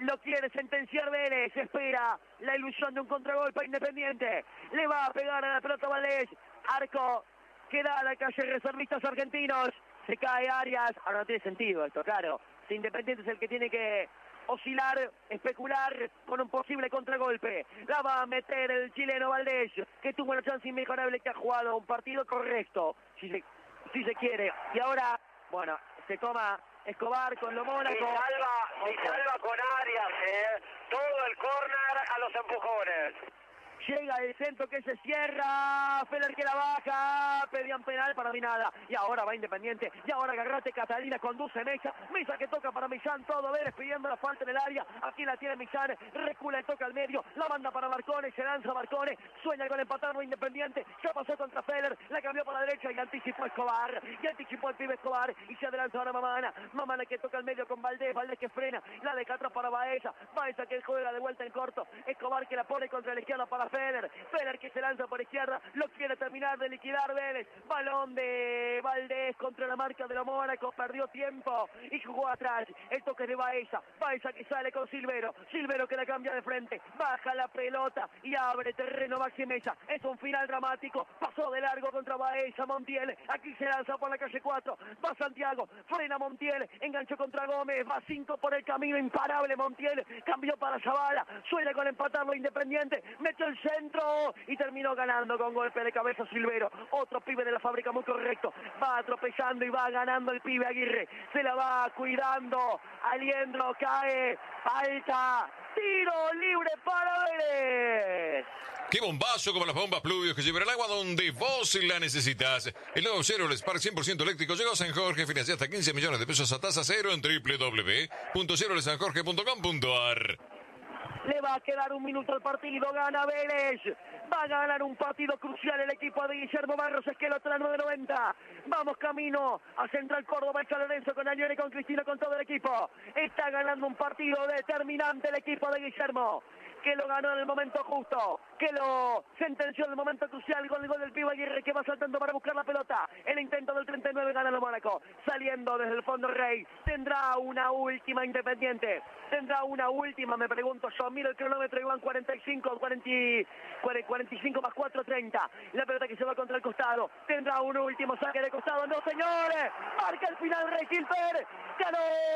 Lo quiere sentenciar Vélez. Espera la ilusión de un contragolpe Independiente. Le va a pegar a la pelota Valdés. Arco que da a la calle reservistas argentinos. Se cae Arias. Ahora no tiene sentido esto, claro. Si Independiente es el que tiene que oscilar, especular con un posible contragolpe. La va a meter el chileno Valdés, que tuvo una chance inmejorable, que ha jugado un partido correcto, si se quiere. Y ahora, bueno, se toma Escobar con lo Mónaco. Y salva con Arias, todo el córner a los empujones. Llega el centro que se cierra, Feller que la baja, pedían penal, para mí nada. Y ahora va Independiente, y ahora Garrate, Catalina conduce Mesa que toca para Millán, todo Vélez pidiendo la falta en el área. Aquí la tiene Millán, recula y toca al medio, la manda para Marcone, se lanza Marcone, sueña con empatarlo Independiente, ya pasó contra Feller, la cambió para la derecha y anticipó Escobar, y anticipó el pibe Escobar, y se adelanta ahora Mamana que toca al medio con Valdés que frena, la deja atrás para Baeza que juega de vuelta en corto, Escobar que la pone contra la izquierda para Feller que se lanza por izquierda, lo quiere terminar de liquidar Vélez, balón de Valdés contra la marca de los Mónaco, perdió tiempo y jugó atrás, el toque de Baeza que sale con Silvero que la cambia de frente, baja la pelota y abre terreno Maxi Mesa, es un final dramático, pasó de largo contra Baeza, Montiel, aquí se lanza por la calle 4, va Santiago, frena Montiel, enganchó contra Gómez, va 5 por el camino, imparable Montiel, cambió para Zavala, suena con empatarlo Independiente, metió el centro y terminó ganando con golpe de cabeza Silvero, otro pibe de la fábrica muy correcto, va tropezando y va ganando el pibe Aguirre, se la va cuidando, Aliendro cae, falta, tiro libre para Vélez. ¡Qué bombazo como las bombas Pluvios que llevan el agua donde vos la necesitas! El nuevo Chevrolet Spark 100% eléctrico llegó a San Jorge, financia hasta 15 millones de pesos a tasa cero en www.chevroletsanjorge.com.ar. Le va a quedar un minuto al partido, gana Vélez, va a ganar un partido crucial el equipo de Guillermo Barros Esqueloto, la 990, vamos camino a Central Córdoba, el San Lorenzo con Añone, con Cristina, con todo el equipo, está ganando un partido determinante el equipo de Guillermo, que lo ganó en el momento justo, que lo sentenció en el momento crucial con el gol del pibe Aguirre, que va saltando para buscar la pelota, el intento del 39 gana el Mónaco, saliendo desde el fondo Rey, tendrá una última Independiente, me pregunto yo, miro el cronómetro y van 45 más 4, 30, la pelota que se va contra el costado, tendrá un último saque de costado, no señores, marca el final Rey Gilbert, ganó.